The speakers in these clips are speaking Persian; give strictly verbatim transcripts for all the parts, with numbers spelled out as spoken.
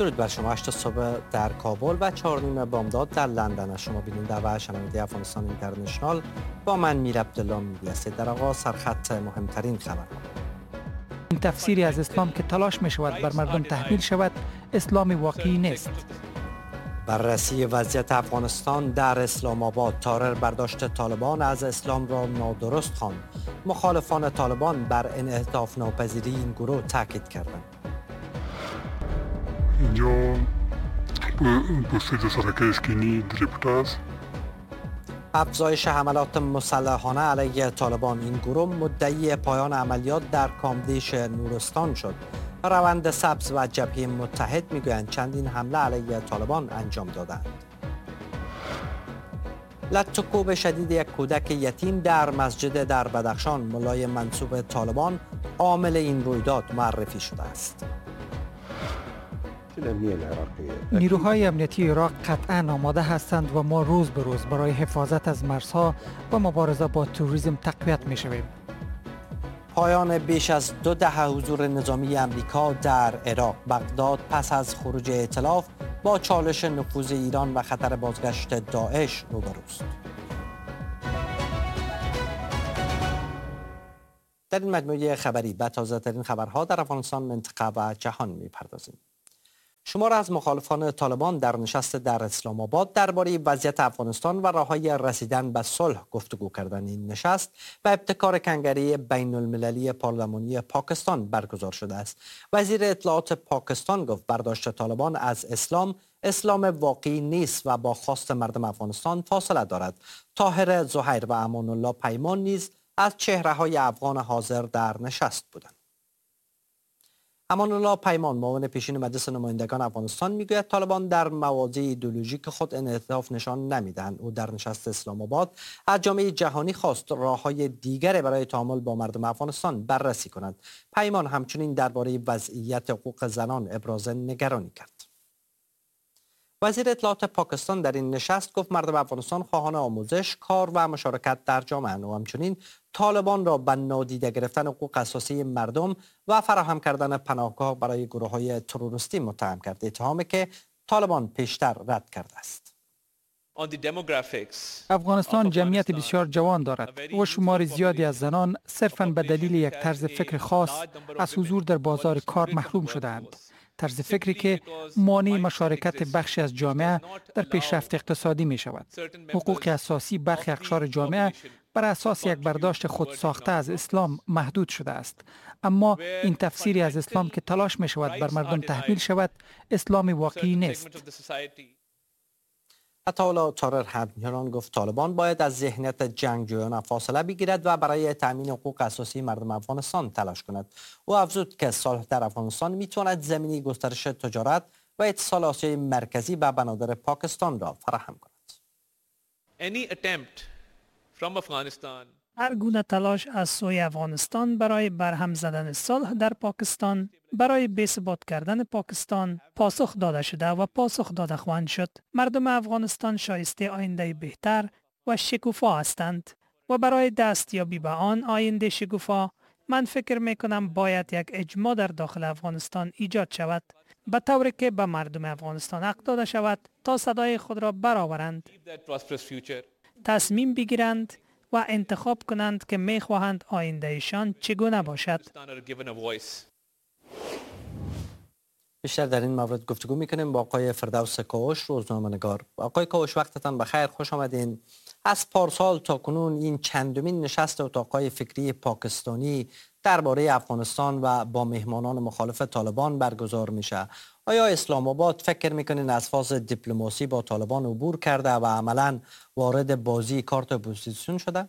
درود بر شما. هشت صبح در کابل و چهار نیم بامداد در لندن از شما بیننده و شنونده افغانستان اینترنشنال با من میر عبدالله میدی هستید. در آغاز سرخط مهمترین خبرها. این تفسیری از اسلام که تلاش می شود بر مردم تحمیل شود اسلام واقعی نیست. بررسی وضعیت افغانستان در اسلام آباد. تارر برداشت طالبان از اسلام را نادرست خواند. مخالفان طالبان بر انعطاف ناپذیری این گروه تاکید کردند. اینجا بسیج سرکه اسکینی ریپورتاج. افزایش حملات مسلحانه علیه طالبان. این گروه مدعی پایان عملیات در کامدیش نورستان شد. روند سبز و جبهه متحد میگویند چندین حمله علیه طالبان انجام دادند. لطکوب شدید یک کودک یتیم در مسجد در بدخشان. ملای منسوب طالبان عامل این رویداد معرفی شده است. نیروهای امنیتی عراق قطعا آماده هستند و ما روز به روز برای حفاظت از مرزها و مبارزه با تروریسم تقویت می شویم. پایان بیش از دو دهه حضور نظامی امریکا در عراق. بغداد پس از خروج ائتلاف با چالش نفوذ ایران و خطر بازگشت داعش روبروست. در این مجموعه خبری به تازه‌ترین خبرها در افغانستان، منطقه و جهان می‌پردازیم. شمار از مخالفان طالبان در نشست در اسلام آباد درباره وضعیت افغانستان و راه‌های رسیدن به صلح گفتگو کردند. این نشست به ابتکار کنگره بین المللی پارلمانی پاکستان برگزار شده است. وزیر اطلاعات پاکستان گفت برداشت طالبان از اسلام اسلام واقعی نیست و با خواست مردم افغانستان فاصله دارد. طاهر زهیر و امان الله پیمان نیز از چهره‌های افغان حاضر در نشست بودند. امان الله پیمان معاون پیشین مجلس نمایندگان افغانستان میگوید طالبان در مواضع ایدئولوژیک خود انعطاف نشان نمیدهند. او در نشست اسلام آباد از جامعه جهانی خواست راه‌های دیگر برای تعامل با مردم افغانستان بررسی کند. پیمان همچنین درباره وضعیت حقوق زنان ابراز نگرانی کرد. وزیر اطلاعات پاکستان در این نشست گفت مردم افغانستان خواهان آموزش، کار و مشارکت در جامعه و همچنین طالبان را به نادیده گرفتن حقوق اساسی مردم و فراهم کردن پناهگاه برای گروه‌های تروریستی متهم کرد. اتهامی که طالبان پیشتر رد کرده است. افغانستان جمعیت بسیار جوان دارد و شمار زیادی از زنان صرفاً به دلیل یک طرز فکر خاص از حضور در بازار کار محروم شدند. طرز فکری که مانع مشارکت بخشی از جامعه در پیشرفت اقتصادی می شود. حقوق اساسی برخی اقشار جامعه بر اساس یک برداشت خود ساخته از اسلام محدود شده است. اما این تفسیری از اسلام که تلاش می شود بر مردم تحمیل شود اسلام واقعی نیست. عطاالله طارر همچنین گفت طالبان باید از ذهنیت جنگجویان فاصله بگیرد و برای تامین حقوق اساسی مردم افغانستان تلاش کند. او افزود که صلح در افغانستان میتواند زمینه گسترش تجارت و اتصال آسیای مرکزی به بنادر پاکستان را فراهم کند. هر گونه تلاش از سوی افغانستان برای برهم زدن صلح در پاکستان، برای بی‌ثبات کردن پاکستان پاسخ داده شده و پاسخ داده خواهند شد. مردم افغانستان شایسته آینده بهتر و شکوفا هستند و برای دستیابی به آن آینده شکوفا من فکر می کنم باید یک اجماع در داخل افغانستان ایجاد شود به طوری که به مردم افغانستان حق داده شود تا صدای خود را برآورند، تصمیم بگیرند و انتخاب کنند که می خواهند آیندهشان چگونه باشد. بیشتر در این مورد گفتگو میکنیم با آقای فردوس کاوش، روزنامه‌نگار. آقای کاوش وقتتان بخیر، خوش آمدین. از پارسال تا کنون این چندمین نشست اتاق‌های فکری پاکستانی درباره افغانستان و با مهمانان مخالف طالبان برگزار میشه. آیا اسلام آباد فکر میکنین از فاز دیپلماسی با طالبان عبور کرده و عملاً وارد بازی کارت اپوزیسیون شده؟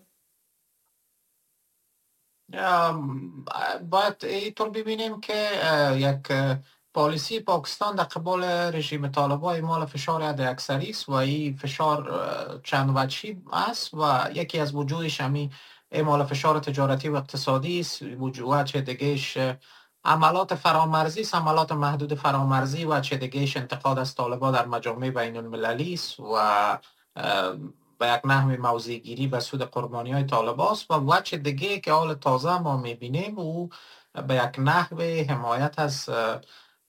باید اینطور ببینیم که یک پالیسی پاکستان در قبال رژیم طالبان اعمال فشار حد اکثری است و این فشار چند وجهی است و یکی از وجودش همین اعمال فشار تجارتی و اقتصادی است. وجه دیگهش عملات فرامرزی است، عملات محدود فرامرزی و چه دیگهش انتقاد از طالبان در مجامع بین المللی است و به یک نحو موضع‌گیری به سود قربانی‌های طالبان است و وجه دیگه که حال تازه ما می‌بینیم او به یک نحو حمایت از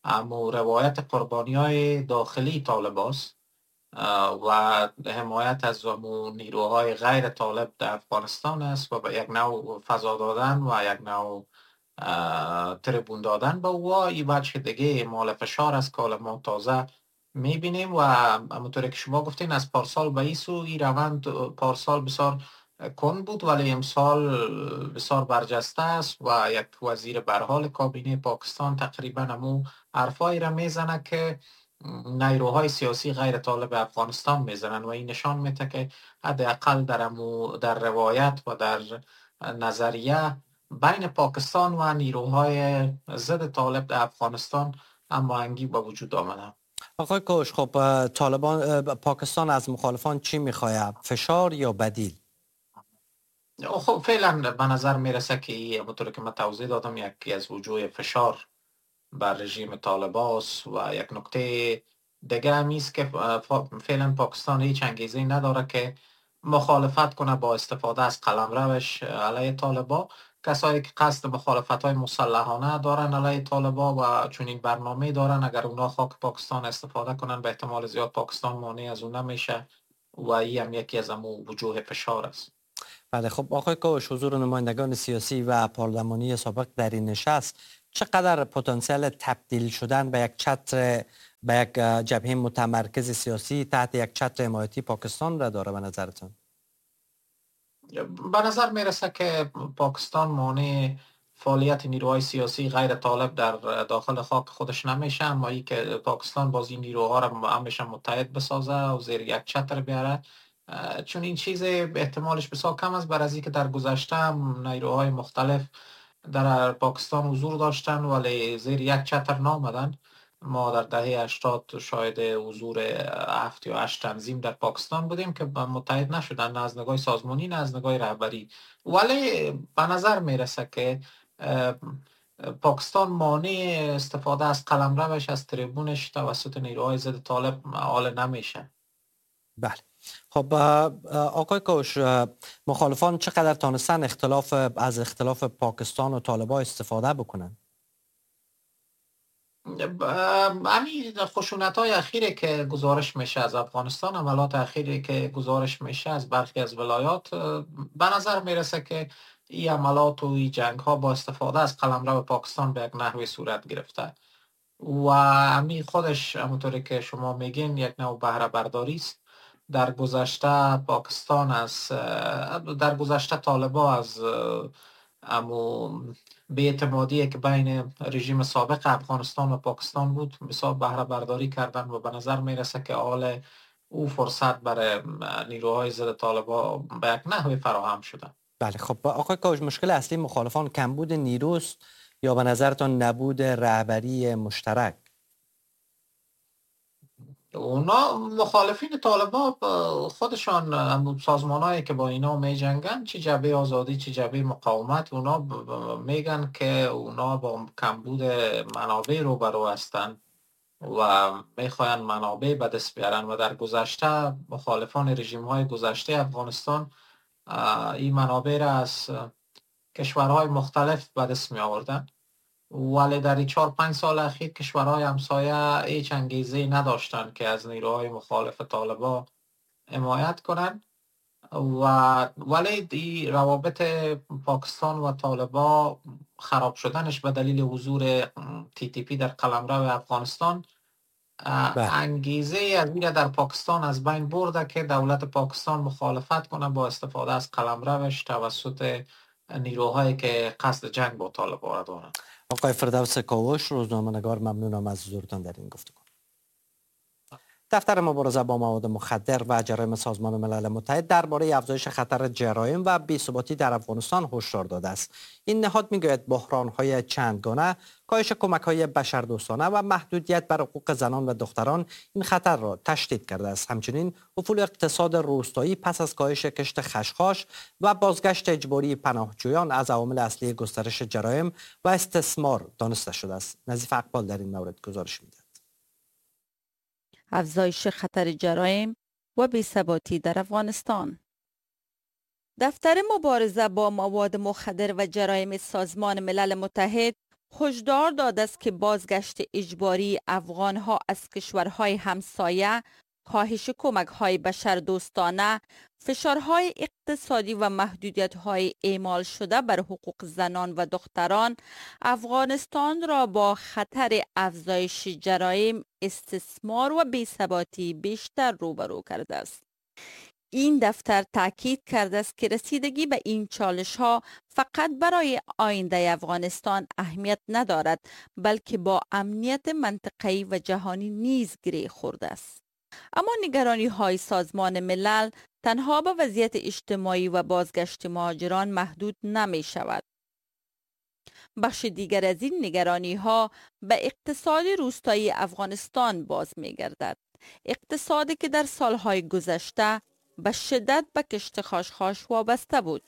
اما روایت قربانی های داخلی طالب است و حمایت از نیروهای غیر طالب در افغانستان است و به یک نوع فضا دادن و یک نوع تربون دادن به او. این بچه دیگه مال فشار است که ما تازه میبینیم و همونطوری که شما گفتین از پارسال به این سو این روند پارسال بسیار کند بود ولی امسال بسیار برجسته است و یک وزیر برحال کابینه پاکستان تقریبا همون حرفایی را میزنه که نیروهای سیاسی غیر طالب افغانستان میزنن و این نشان میده که حداقل در در روایت و در نظریه بین پاکستان و نیروهای ضد طالب در افغانستان هماهنگی به وجود آمده. آقای کوش، خب طالبان پاکستان از مخالفان چی میخواد؟ فشار یا بدیل؟ خب فعلا به نظر میرسه که این همونطور که من توضیح دادم یکی از وجوه فشار بر رژیم طالبان است و یک نکته دیگه هم است که فعلا پاکستان هیچ انگیزه نداره که مخالفت کنه با استفاده از قلمروش علیه طالبان. کسایی که قصد مخالفت های مسلحانه دارن علیه طالبان و چنین برنامه دارن، اگر اونا خاک پاکستان استفاده کنن به احتمال زیاد پاکستان مانع از اون نمیشه و این هم یکی از امو وجوه فشار است. بله، خب آقای کوش، حضور نمایندگان سیاسی و پارلمانی سابق در این نشست چقدر پتانسیل تبدیل شدن به یک چتر به یک جبهه متمرکز سیاسی تحت یک چتر حمایتی پاکستان را داره به نظرتون؟ به نظر میرسه که پاکستان مانع فعالیت نیروهای سیاسی غیر طالب در داخل خاک خودش نمیشه، اما ای که پاکستان باز این نیروها را همیشه متحد بسازه و زیر یک چتر بیاره، چون این چیز احتمالش بسیار کم است، برای که در گذشته هم نیروهای مختلف در پاکستان حضور داشتن ولی زیر یک چتر نامدن. ما در دهه هشتاد شاهد حضور هفت یا هشت تنظیم در پاکستان بودیم که متحد نشدن، نه از نگاه سازمانی نه از نگاه رهبری. ولی به نظر میرسه که پاکستان مانع استفاده از قلمروش از تریبونش توسط نیروهای ضد طالب حال نمیشه. بله، خب آقای کوش، مخالفان چقدر تانستن اختلاف از اختلاف پاکستان و طالبان استفاده بکنن؟ همین خشونت های اخیری که گزارش میشه از افغانستان، عملات اخیری که گزارش میشه از برخی از ولایات، به نظر میرسه که این عملات و این جنگ ها با استفاده از قلمرو پاکستان به یک نحوی صورت گرفته و همین خودش همونطوری که شما میگین یک نوع بهره برداری است. در گذشته پاکستان از در گذشته طالبان از امو بی‌اعتمادی که بین رژیم سابق افغانستان و پاکستان بود بسیار بهره برداری کردن و به نظر میرسه که حال او فرصت برای نیروهای ضد طالبان به یک نحوی فراهم شدن. بله، خب آقای کوش، مشکل اصلی مخالفان کمبود نیروست یا به نظرتان نبود رهبری مشترک؟ اونا مخالفین طالبان خودشان سازمانهایی که با اینا می جنگن، چه جبهه آزادی چه جبهه مقاومت، اونا میگن که اونا با کمبود منابع روبرو هستن و میخواین منابع به دست بیارن و در گذشته مخالفان رژیم های گذشته افغانستان این منابع را از کشورهای مختلف به دست می آوردن، ولی در این چهار پنج سال اخیر کشورهای همسایه هیچ انگیزه نداشتن که از نیروهای مخالف طالبان حمایت کنند و ولی این روابط پاکستان و طالبان خراب شدنش به دلیل حضور تی تی پی در قلمرو افغانستان انگیزه از این در پاکستان از بین برده که دولت پاکستان مخالفت کنه با استفاده از قلمروش توسط نیروهایی که قصد جنگ با طالبان دارند. آقای فردوس کاوش، روزنامه‌نگار، ممنونم از حضورتان در این گفتگو. دفتر مبارزه با مواد مخدر و جرایم سازمان ملل متحد درباره افزایش خطر جرایم و بی‌ثباتی در افغانستان هشدار داده است. این نهاد میگوید بحران‌های چندگانه، کاهش کمک‌های بشردوستانه و محدودیت بر حقوق زنان و دختران این خطر را تشدید کرده است. همچنین افول اقتصاد روستایی پس از کاهش کشت خشخاش و بازگشت اجباری پناهجویان از عوامل اصلی گسترش جرایم و استثمار دانسته شده است. نظیف اقبال در این مورد گزارش می‌دهد. افزایش خطر جرایم و بی‌ثباتی در افغانستان. دفتر مبارزه با مواد مخدر و جرایم سازمان ملل متحد هشدار داده است که بازگشت اجباری افغانها از کشورهای همسایه، کاهش کمک‌های بشردوستانه، فشارهای اقتصادی و محدودیت‌های اعمال شده بر حقوق زنان و دختران افغانستان را با خطر افزایش جرایم، استثمار و بی‌ثباتی بیشتر روبرو کرده است. این دفتر تاکید کرده است که رسیدگی به این چالش ها فقط برای آینده افغانستان اهمیت ندارد، بلکه با امنیت منطقه‌ای و جهانی نیز گره خورده است. اما نگرانی های سازمان ملل تنها به وضعیت اجتماعی و بازگشت مهاجران محدود نمی شود. بخش دیگر از این نگرانی ها به اقتصاد روستایی افغانستان باز می گردد. اقتصادی که در سالهای گذشته به شدت به کشت خاشخاش وابسته بود.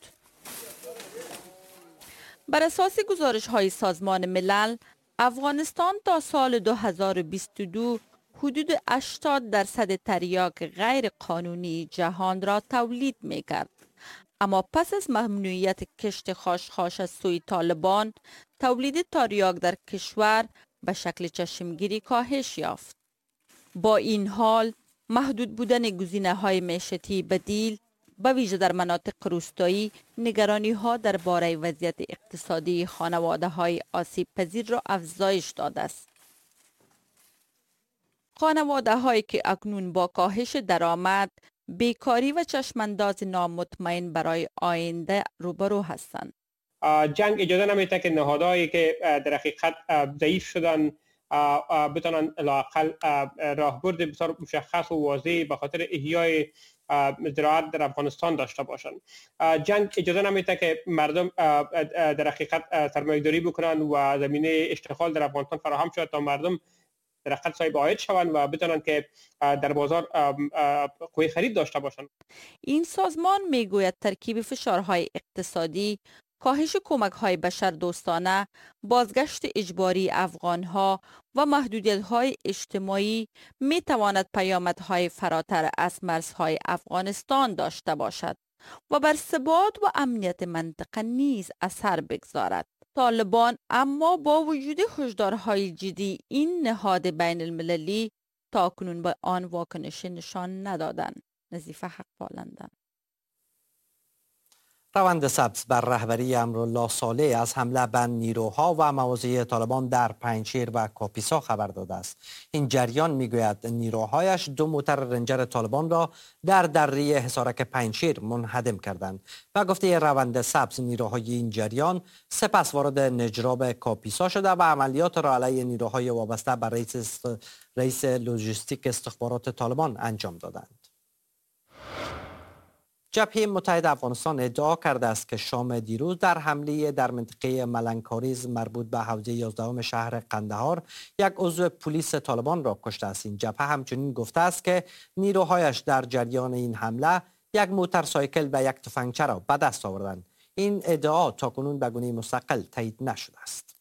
بر اساس گزارش های سازمان ملل، افغانستان تا سال دو هزار و بیست و دو حدود هشتاد درصد تریاک غیر قانونی جهان را تولید می کرد. اما پس از ممنوعیت کشت خاشخاش از سوی طالبان، تولید تریاک در کشور به شکل چشمگیری کاهش یافت. با این حال، محدود بودن گزینه‌های معیشتی بدیل به ویژه در مناطق روستایی نگرانی‌ها درباره وضعیت اقتصادی خانواده‌های آسیب پذیر را افزایش داده است. خانواده‌هایی که اکنون با کاهش درآمد، بیکاری و چشمانداز نامطمئن برای آینده روبرو هستند. جنگ اجازه نمیده که نهادهایی که در حقیقت ضعیف شدن بتونن لااقل راهبرد بسیار مشخص و واضح به خاطر احیای زراعت در افغانستان داشته باشند. جنگ اجازه نمیده که مردم در حقیقت سرمایه‌داری بکنن و زمینه اشتغال در افغانستان فراهم شود تا مردم در حقیقت صاحب عاید شوند و بتونن که در بازار قوی خرید داشته باشند. این سازمان میگوید ترکیب فشارهای اقتصادی، کاهش کمک‌های بشردوستانه، بازگشت اجباری افغان‌ها و محدودیت‌های اجتماعی می‌تواند پیامدهای فراتر از مرزهای افغانستان داشته باشد و بر ثبات و امنیت منطقه نیز اثر بگذارد. طالبان اما با وجود هشدارهای جدی این نهاد بین المللی تاکنون به آن واکنش نشان ندادند. نظیفه حقپالندن. روند سبز بر رهبری امرالله صالح از حمله به نیروها و مواضع طالبان در پنجشیر و کاپیسا خبر داده است. این جریان میگوید نیروهایش دو موتر رنجر طالبان را در دره حصارک پنجشیر منهدم کردند. و گفته روند سبز نیروهای این جریان سپس وارد نجراب کاپیسا شده و عملیات را علیه نیروهای وابسته به رئیس, است... رئیس لوجستیک استخبارات طالبان انجام دادند. جبهه متحد افغانستان ادعا کرده است که شام دیروز در حمله در منطقه ملنگکاریز مربوط به حوزه یازدهم شهر قندهار یک عضو پلیس طالبان را کشته است. این جبهه همچنین گفته است که نیروهایش در جریان این حمله یک موتورسایکل و یک تفنگچی را به دست آوردند. این ادعا تاکنون به گونه مستقل تایید نشده است.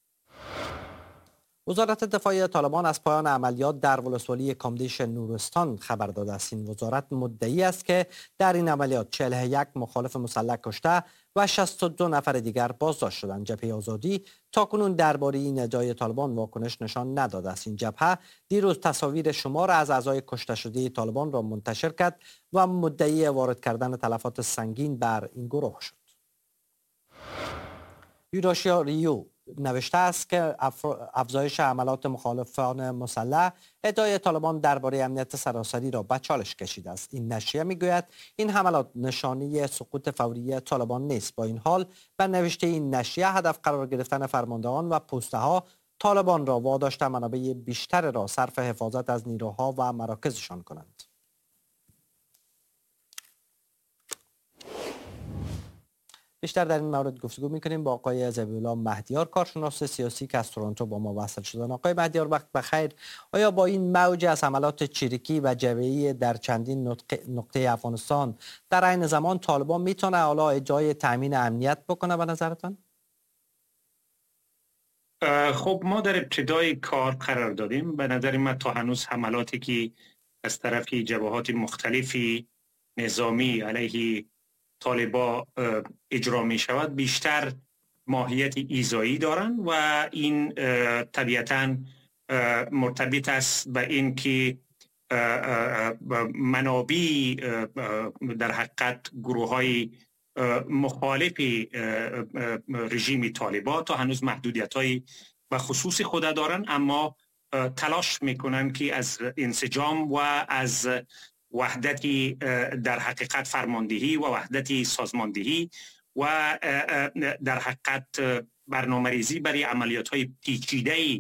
وزارت دفاع طالبان از پایان عملیات در ولسوالی کامدیش نورستان خبر داده است. این وزارت مدعی است که در این عملیات چهل و یک مخالف مسلح کشته و شصت و دو نفر دیگر بازداشت شدند. جبهه آزادی تاکنون درباره این ادعای طالبان واکنش نشان نداده است. این جبهه دیروز تصاویر شمار از اعضای کشته شده طالبان را منتشر کرد و مدعی وارد کردن تلفات سنگین بر این گروه شد. یوراشیا ریو نوشته است که افزایش حملات مخالفان مسلح ادعای طالبان درباره امنیت سراسری را به چالش کشیده است. این نشریه میگوید این حملات نشانه سقوط فوری طالبان نیست. با این حال به نوشته این نشریه هدف قرار گرفتن فرماندهان و پسته ها طالبان را واداشته منابع بیشتر را صرف حفاظت از نیروها و مراکزشان کنند. بیشتر در این مورد گفتگو می‌کنیم با آقای ذبیح‌الله مهدیار، کارشناس سیاسی که از تورنتو با ما وصل شدن. آقای مهدیار وقت بخیر. آیا با این موج از حملات چریکی و جبهه‌ای در چندین نقطه افغانستان در عین زمان طالبان میتونه حالا ادعای تامین امنیت بکنه به نظرتان؟ خب ما در ابتدای کار قرار دادیم. به نظر من تا هنوز حملاتی که از طرف جبهات مختلفی نظامی علیه طالبا اجرا می شود بیشتر ماهیت ایذایی دارند و این طبیعتاً مرتبط است به این که منابع در حقیقت گروه های مخالف رژیم طالبان تا هنوز محدودیت های و خصوص خود دارن، اما تلاش میکنن که از انسجام و از وحدتی در حقیقت فرماندهی و وحدتی سازماندهی و در حقیقت برنامه‌ریزی برای عملیات های پیچیده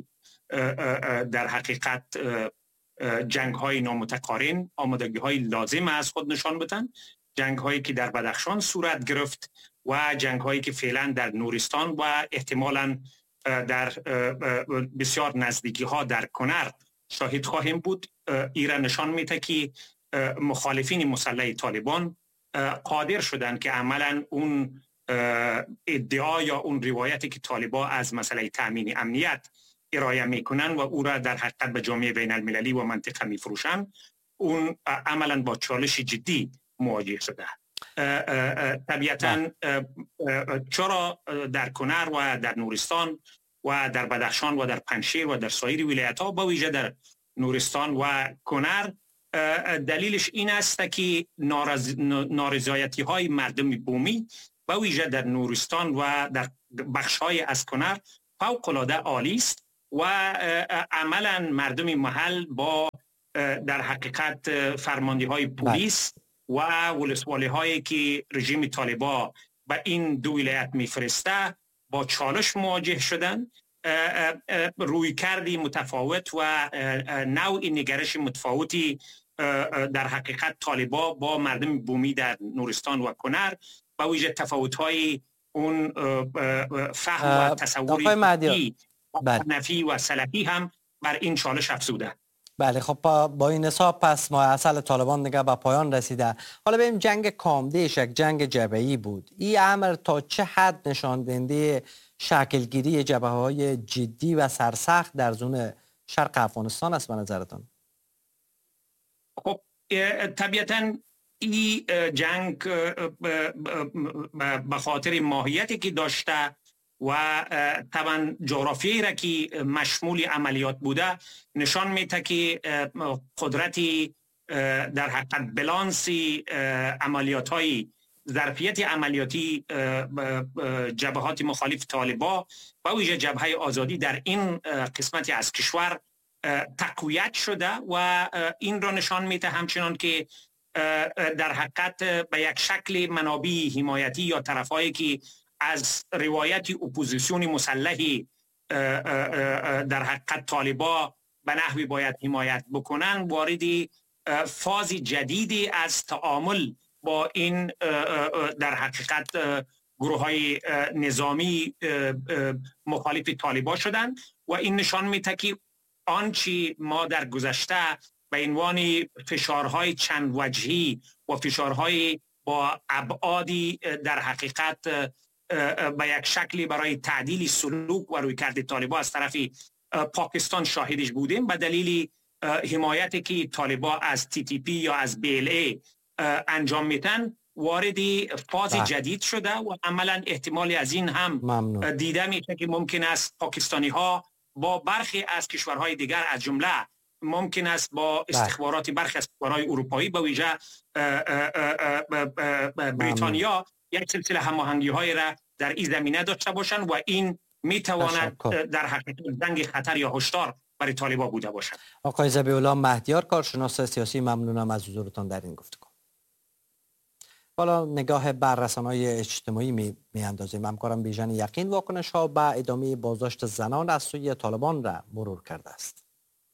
در حقیقت جنگ های نامتقارن آمادگی های لازم از خود نشان بدن. جنگ هایی که در بدخشان صورت گرفت و جنگ هایی که فعلا در نورستان و احتمالاً در بسیار نزدیکی ها در کنر شاهد خواهیم بود، ایران نشان میده که مخالفین مسلح طالبان قادر شدن که عملاً اون ادعا یا اون روایتی که طالبان از مسئله تامین امنیت ارائه میکنن و او را در حقیقت به جامعه بین المللی و منطقه میفروشن، اون عملاً با چالش جدی مواجه شده. طبیعتاً چرا در کنر و در نورستان و در بدخشان و در پنجشیر و در سایر ولایت ها، با ویژه در نورستان و کنر، دلیلش این است که نارضایتی های مردم بومی با ویژه در نورستان و در بخش های از کنر فوق العاده عالی است و عملا مردم محل با در حقیقت فرماندهی های پلیس و ولسوالی هایی که رژیم طالبان به این دو ولایت میفرسته با چالش مواجه شدن. روی کردی متفاوت و نوع نگرش متفاوتی در حقیقت طالبان با مردم بومی در نورستان و کنر با ویژه تفاوت های اون فهم و تصوری نفی و سلفی هم بر این چالش افزوده. بله، خب با این حساب پس ماحصل طالبان دیگه به پایان رسیده. حالا بریم جنگ کامدهش یک جنگ جبهه‌ای بود. این امر تا چه حد نشان دهنده شکلگیری جبهه‌های جدی و سرسخت در زون شرق افغانستان است به نظرتان؟ خب طبیعتاً این جنگ به خاطر ماهیتی که داشته و طبعا جغرافیایی را که مشمول عملیات بوده نشان میده که قدرتی در حقیقت بلانسی عملیات های ظرفیت عملیاتی جبهات مخالف طالبان و ویژه جبهه آزادی در این قسمتی از کشور تقویت شده و این را نشان میده همچنان که در حقیقت به یک شکل منابع حمایتی یا طرفایی که از روایت اپوزیسیون مسلحی در حقیقت طالبان به نحوی باید حمایت بکنن، واردی فاز جدیدی از تعامل با این در حقیقت گروه های نظامی مخالف طالبان شدن و این نشان میده که آنچه ما در گذشته به عنوان فشارهای چند وجهی و فشارهای با ابعادی در حقیقت به یک شکلی برای تعدیل سلوک و رویکرد طالبان از طرف پاکستان شاهدش بودیم به دلیل حمایتی که طالبان از تی تی پی یا از بی ال ای انجام میتن، واردی فاز ده. جدید شده و عملا احتمالی از این هم ممنون. دیده میشه که ممکن است پاکستانی ها با برخی از کشورهای دیگر از جمله ممکن است با استخبارات برخی از کشورهای اروپایی به ویژه بریتانیا یک سلسله هماهنگی های را در این زمینه داشته باشند و این میتواند در حقیقت جنگ خطر یا هشدار برای طالبان بوده باشد. آقای ذبیح‌الله مهدیار، کارشناس سیاسی، ممنونم از حضورتان در این گفتگو. حالا نگاه بر رسانه‌های اجتماعی می, می اندازیم. همکارم بیژن یقین واکنش ها به ادامه بازداشت زنان از سوی طالبان را مرور کرده است.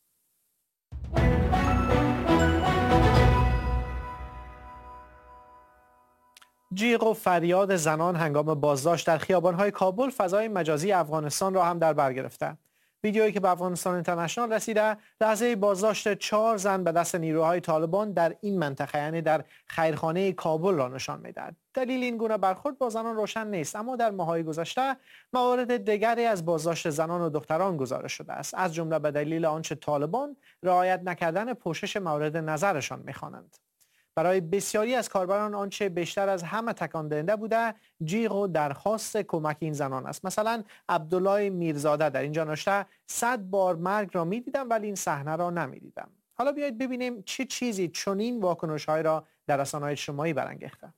جیغ و فریاد زنان هنگام بازداشت در خیابان‌های کابل فضای مجازی افغانستان را هم در بر گرفته. ویدیویی که به افغانستان اینترنشنال رسیده لحظه بازداشت چهار زن به دست نیروهای طالبان در این منطقه، یعنی در خیرخانه کابل، را نشان می‌دهد. دلیل این گونه برخورد با زنان روشن نیست، اما در ماه‌های گذشته موارد دیگری از بازداشت زنان و دختران گزارش شده است، از جمله به دلیل آنچه طالبان رعایت نکردن پوشش مورد نظرشان می‌خوانند. برای بسیاری از کاربران آنچه بیشتر از همه تکان دهنده بوده جیغ و درخواست کمک این زنان است. مثلا عبدالله میرزاده در اینجا نوشته صد بار مرگ را می‌دیدم ولی این صحنه را نمی‌دیدم. حالا بیایید ببینیم چه چیزی چنین واکنش‌های را در رسانه‌های اجتماعی برانگیخته.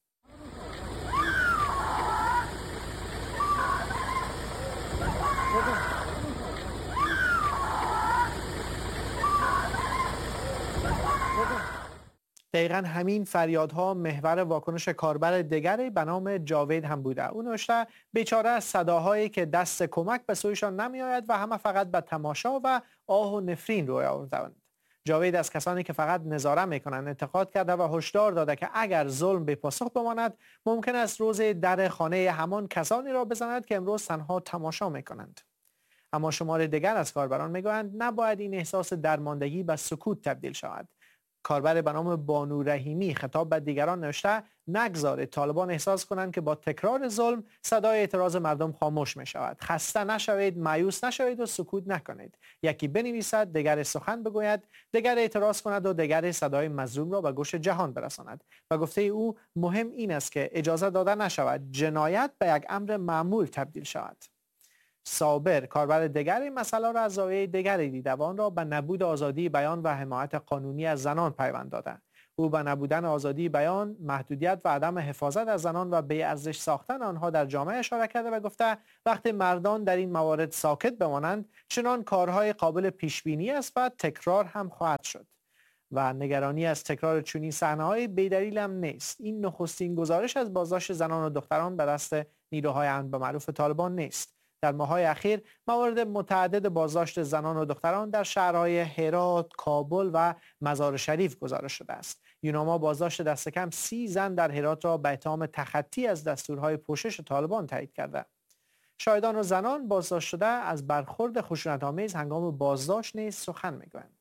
دقیقا همین فریادها محور واکنش کاربر دیگری به نام جاوید هم بوده. او نوشته بیچاره از صداهایی که دست کمک به سویشان نمی آید و همه فقط به تماشا و آه و نفرین روی آوردند. جاوید از کسانی که فقط نظاره میکنند انتقاد کرده و هشدار داده که اگر ظلم به پاسخ بماند ممکن است روز در خانه همان کسانی را بزند که امروز تنها تماشا میکنند. اما شمار دیگر از کاربران میگویند نباید این احساس درماندگی به سکوت تبدیل شود. کاربر به نام بانو رحیمی خطاب به دیگران نوشته نگذارید طالبان احساس کنند که با تکرار ظلم صدای اعتراض مردم خاموش می شود. خسته نشوید، مایوس نشوید و سکوت نکنید. یکی بنویسد، دیگر سخن بگوید، دیگر اعتراض کند و دیگر صدای مظلوم را به گوش جهان برساند. و گفته او مهم این است که اجازه داده نشود جنایت به یک امر معمول تبدیل شود. صابر کاربر دیگری مسئله را از زاویه دیگری دیده و آن را به نبود آزادی بیان و حمایت قانونی از زنان پیوند داده. او به نبودن آزادی بیان، محدودیت و عدم حفاظت از زنان و بی‌ارزش ساختن آنها در جامعه اشاره کرده و گفته وقتی مردان در این موارد ساکت بمانند چنان کارهای قابل پیش بینی است و تکرار هم خواهد شد. و نگرانی از تکرار چنین صحنه‌های بی‌دلیل هم نیست. این نخستین گزارش از بازداشت زنان و دختران به دست نیروهای امن به معروف طالبان نیست. در ماه‌های اخیر موارد متعدد بازداشت زنان و دختران در شهرهای هرات، کابل و مزار شریف گزارش شده است. یوناما بازداشت دست کم سی زن در هرات را به اتهام تخطی از دستورهای پوشش طالبان تایید کرده. شاهدان و زنان بازداشت شده از برخورد خشونت‌آمیز هنگام بازداشت نیز سخن می‌گویند.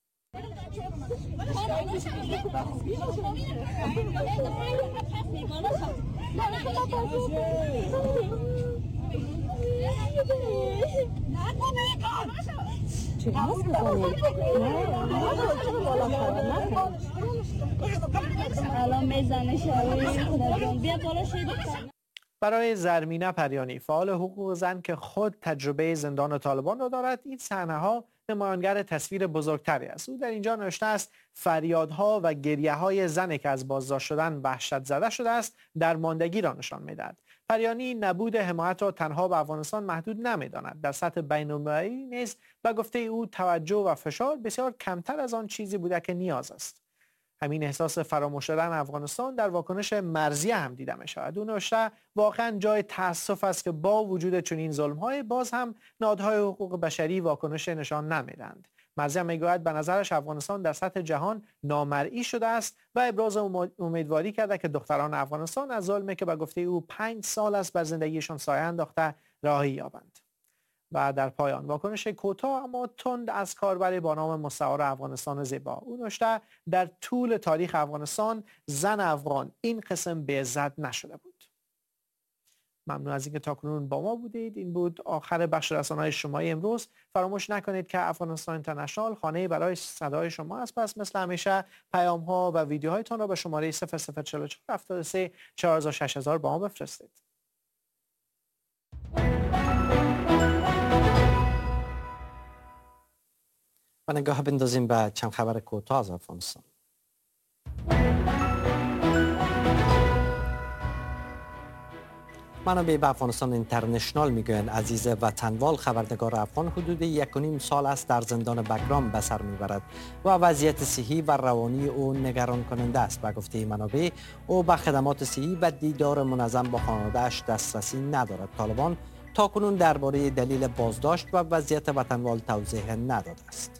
برای زرمینه پریانی فعال حقوق زن که خود تجربه زندان طالبان را دارد این صحنه‌ها نمایانگر تصویر بزرگتری است. او در اینجا نوشته است فریادها و گریه‌های زنی که از بازداشت شدن وحشت زده شده است درماندگی را نشان می‌دهد. پریانی نبود حمایت را تنها به افغانستان محدود نمی‌داند. در سطح بین‌المللی نیز به گفته او توجه و فشار بسیار کمتر از آن چیزی بوده که نیاز است. همین احساس فراموش شدن افغانستان در واکنش مرضیه هم دیده می شود. او نوشته واقعا جای تأسف است که با وجود چنین ظلم‌های باز هم نهادهای حقوق بشری واکنش نشان نمیدهند. مرضیه میگوید به نظرش افغانستان در سطح جهان نامرئی شده است و ابراز امیدواری کرده که دختران افغانستان از ظلمی که به گفته او پنج سال است بر زندگیشان سایه انداخته راهی یابند. و در پایان واکنش کوتاه اما تند از کاربری با نام مستعار افغانستان زیبا. او نوشته در طول تاریخ افغانستان زن افغان این قسم به عزت نشده بود. ممنون از اینکه تاکنون با ما بودید. این بود آخر بخش رسانه‌های اجتماعی امروز. فراموش نکنید که افغانستان اینترنشنال خانه برای صدای شما است. پس مثل همیشه پیام ها و ویدیوهایتان را به شماره صفر صفر چهار چهار هفتاد و سه چهار شش هزار با ما بفرستید. و نگاه بندازیم به چند خبر کوتاه از افغانستان. منابع به افغانستان اینترنشنال میگویند عزیز وطنوال خبرنگار افغان حدود یک و نیم سال است در زندان بگرام به سر میبرد و وضعیت صحی و روانی او نگران کننده است. به گفته منابع او به خدمات صحی و دیدار منظم با خانواده‌اش دسترسی ندارد. طالبان تاکنون درباره دلیل بازداشت و وضعیت وطنوال توضیح نداده است.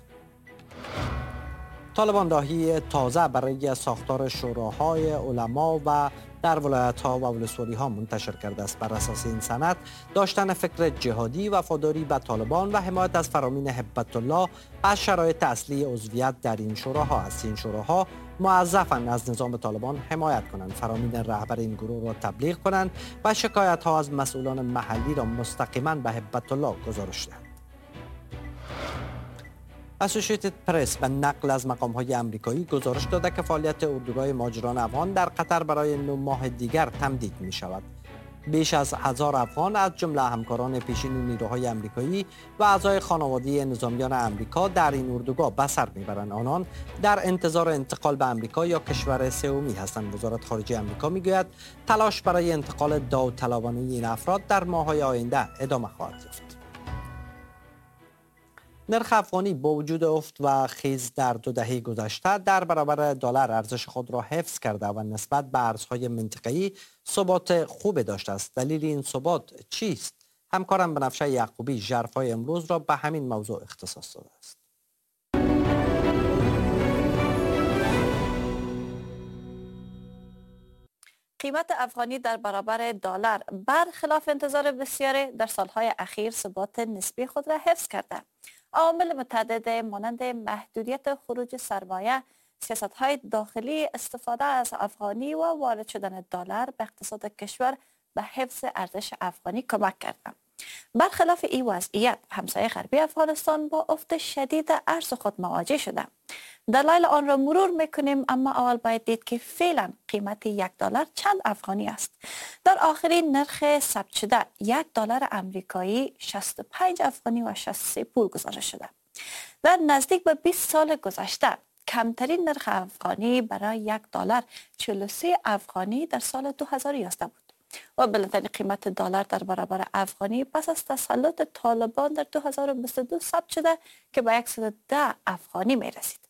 طالبان راهی تازه برای ساختار شوراهای علما و در ولایت‌ها و ولسوالی‌ها منتشر کرده است. بر اساس این سند داشتن فکر جهادی، وفاداری به طالبان و حمایت از فرامین هبت الله از شرایط اصلی عضویت در این شوراها است. این شوراها موظفند از نظام طالبان حمایت کنند، فرامین رهبر این گروه را تبلیغ کنند و شکایت‌ها از مسئولان محلی را مستقیما به هبت الله گزارش دهند. اسوسییتد پرس به نقل از مقام‌های آمریکایی گزارش داده که فعالیت اردوگاه مهاجران افغان در قطر برای نه ماه دیگر تمدید می شود. بیش از هزار افغان از جمله همکاران پیشین نیروهای آمریکایی و اعضای خانواده نظامیان آمریکا در این اردوگاه به سر میبرند. آنان در انتظار انتقال به آمریکا یا کشور سومی هستند. وزارت خارجه آمریکا میگوید تلاش برای انتقال داوطلبانه این افراد در ماه‌های آینده ادامه خواهد یافت. نرخ افغانی با وجود افت و خیز در دو دهه گذشته در برابر دلار ارزش خود را حفظ کرده و نسبت به ارزهای منطقه‌ای ثبات خوب داشته است. دلیل این ثبات چیست؟ همکارم بنفشه یعقوبی ژرفای امروز را به همین موضوع اختصاص داده است. قیمت افغانی در برابر دلار برخلاف انتظار بسیاری در سالهای اخیر ثبات نسبی خود را حفظ کرده. عوامل متعدد مانند محدودیت خروج سرمایه، سیاست‌های داخلی، استفاده از افغانی و وارد شدن دلار به اقتصاد کشور به حفظ ارزش افغانی کمک کردند. برخلاف این وضعیت، همسایه غربی افغانستان با افت شدید ارز خود مواجه شده. دلایل آن را مرور میکنیم، اما اول باید دید که فعلا قیمت یک دلار چند افغانی است. در آخرین نرخ ثبت شده یک دلار امریکایی شصت و پنج افغانی و شصت و سه پول گزارش شده. در نزدیک به بیست سال گذشته کمترین نرخ افغانی برای یک دلار چهل و سه افغانی در سال دو هزار و یازده بود و بلندترین قیمت دلار در برابر افغانی پس از تسلط طالبان در دو هزار و بیست و دو ثبت شده که به صد و ده افغانی می رسید.